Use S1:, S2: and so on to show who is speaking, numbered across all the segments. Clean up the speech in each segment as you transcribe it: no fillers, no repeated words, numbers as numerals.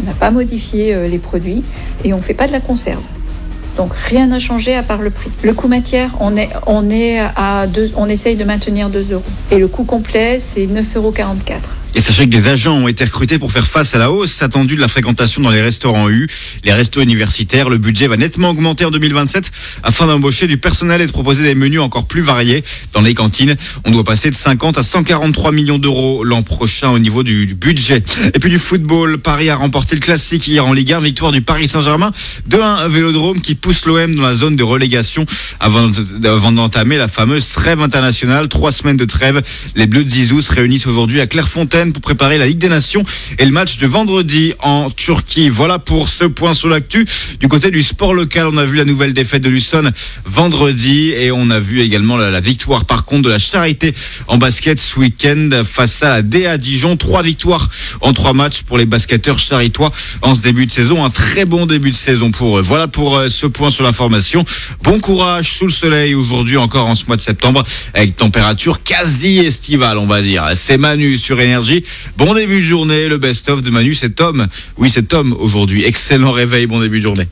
S1: On n'a pas modifié les produits et on ne fait pas de la conserve. Donc rien n'a changé à part le prix. Le coût matière, on essaye de maintenir 2 €. Et le coût complet, c'est 9,44 €.
S2: Et sachez que des agents ont été recrutés pour faire face à la hausse attendue de la fréquentation dans les restaurants U, les restos universitaires. Le budget va nettement augmenter en 2027 afin d'embaucher du personnel et de proposer des menus encore plus variés dans les cantines. On doit passer de 50 à 143 millions d'euros l'an prochain au niveau du budget. Et puis du football, Paris a remporté le classique hier en Ligue 1, victoire du Paris Saint-Germain 2-1 Vélodrome qui pousse l'OM dans la zone de relégation avant d'entamer la fameuse trêve internationale. 3 semaines de trêve. Les Bleus de Zizou se réunissent aujourd'hui à Clairefontaine pour préparer la Ligue des Nations et le match de vendredi en Turquie. Voilà pour ce point sur l'actu. Du côté du sport local, on a vu la nouvelle défaite de Luçon vendredi et on a vu également la victoire par contre de la Charité en basket ce week-end face à la DA Dijon. 3 victoires en 3 matchs pour les basketteurs charitois en ce début de saison. Un très bon début de saison pour eux. Voilà pour ce point sur l'information. Bon courage sous le soleil aujourd'hui encore en ce mois de septembre avec température quasi estivale on va dire. C'est Manu sur Énergie. Bon début de journée, le best-of de Manu, c'est Tom. Oui, c'est Tom aujourd'hui. Excellent réveil, bon début de journée.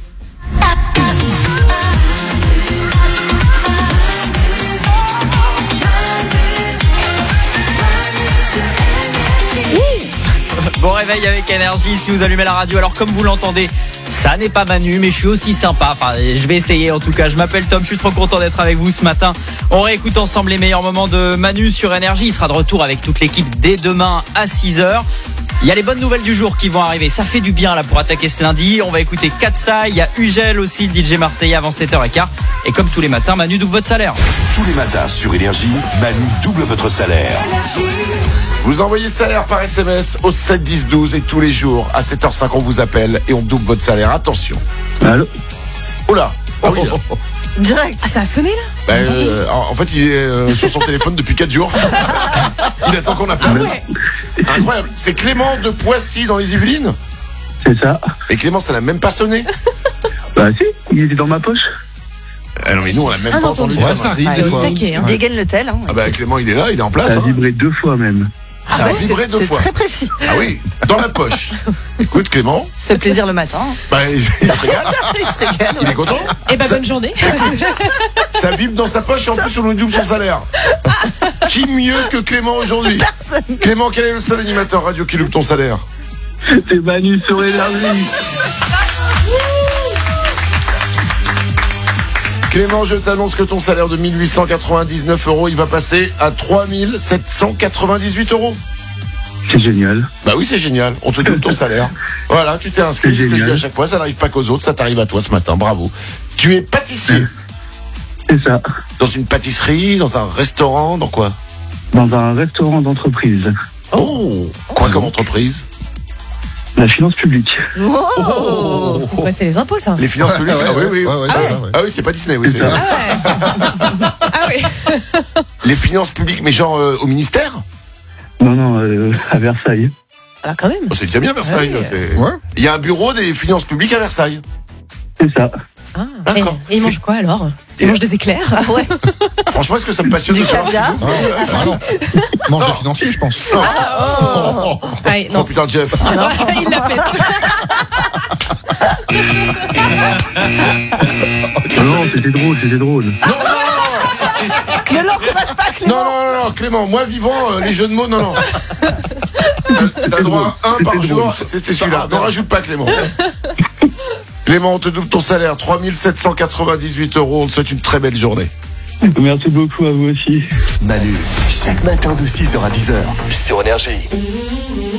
S3: Bon réveil avec Énergie si vous allumez la radio. Alors comme vous l'entendez, ça n'est pas Manu, mais je suis aussi sympa. Enfin, je vais essayer en tout cas. Je m'appelle Tom, je suis trop content d'être avec vous ce matin. On réécoute ensemble les meilleurs moments de Manu sur Énergie. Il sera de retour avec toute l'équipe dès demain à 6h. Il y a les bonnes nouvelles du jour qui vont arriver. Ça fait du bien là pour attaquer ce lundi. On va écouter Katsai, il y a Ugel aussi, le DJ marseillais avant 7h15. Et comme tous les matins, Manu double votre salaire.
S4: Tous les matins sur Énergie, Manu double votre salaire.
S5: Vous envoyez salaire par SMS au 7 10 12 et tous les jours à 7h05 on vous appelle et on double votre salaire. Attention.
S6: Allô.
S5: Oula. Ah oui.
S7: Direct. Ah, ça a sonné là
S5: En fait, il est sur son téléphone depuis 4 jours. Il attend qu'on appelle.
S7: Ah ouais.
S5: Incroyable. C'est Clément de Poissy dans les Yvelines.
S6: C'est ça.
S5: Et Clément, ça n'a même pas sonné.
S6: Bah si, il était dans ma poche.
S5: Ah non mais nous on l'a même pas entendu.
S8: Ouais, ça arrive des fois.
S7: Taquet, hein.
S8: Dégaine le tel. Hein.
S5: Ah bah Clément il est là, il est en place.
S6: Ça a vibré 2 fois même.
S5: Ça a vibré 2 fois.
S8: C'est très précis.
S5: Ah oui, dans la poche. Écoute Clément.
S8: Ça fait plaisir le matin.
S5: Bah il se régale.
S8: Il se régale.
S5: Il est content.
S7: Eh ben bonne journée.
S5: Ça vibre dans sa poche et en plus on lui double son salaire. Qui mieux que Clément aujourd'hui?
S8: Personne.
S5: Clément, quel est le seul animateur radio qui double ton salaire?
S6: C'est Manu sur Énergie.
S5: Clément, je t'annonce que ton salaire de 1899 €, il va passer à 3798 €.
S6: C'est génial.
S5: Bah oui, c'est génial. On te double ton salaire. Voilà, tu t'es inscrit. C'est ce que je dis à chaque fois. Ça n'arrive pas qu'aux autres, ça t'arrive à toi ce matin. Bravo. Tu es pâtissier.
S6: C'est ça.
S5: Dans une pâtisserie, dans un restaurant, dans quoi?
S6: Dans un restaurant d'entreprise.
S5: Oh, quoi comme entreprise?
S6: La finance publique.
S8: Oh.
S7: C'est quoi, c'est les impôts ça?
S5: Les finances publiques. Ah oui, oui.
S8: Ah
S5: c'est
S8: ouais.
S5: ça, ouais. Ah oui, c'est pas Disney, oui. C'est...
S7: Ah oui.
S5: Les finances publiques, mais genre au ministère?
S6: Non, à Versailles.
S7: Ah quand même.
S5: Oh, c'est déjà bien Versailles.
S8: Ouais.
S5: Là, c'est...
S8: Ouais.
S5: Il y a un bureau des finances publiques à Versailles.
S6: C'est ça.
S7: Ah.
S5: D'accord.
S7: Et ils mangent quoi alors? Ils mangent des éclairs?
S8: Ah ouais.
S5: Franchement, est-ce que ça me passionne
S8: Du
S5: de savoir ce
S8: caviar.
S5: qu'ils font?
S8: Ah
S5: Non.
S8: Mange
S5: Non.
S8: des financiers, je pense.
S5: Non.
S8: Oh.
S7: Ah,
S5: Oh
S7: non.
S5: putain, Jeff.
S7: Il l'a fait.
S6: Non, c'était drôle.
S8: Ne l'encourage pas, Clément.
S5: Non, Clément, moi vivant, les jeux de mots, non. T'as droit à un par
S6: C'était
S5: jour,
S6: drôle.
S5: c'était celui-là. N'en rajoute pas, Clément. Clément, on te double ton salaire, 3798 €. On te souhaite une très belle journée.
S6: Merci beaucoup à vous aussi.
S4: Manu, chaque matin de 6h à 10h sur Énergie.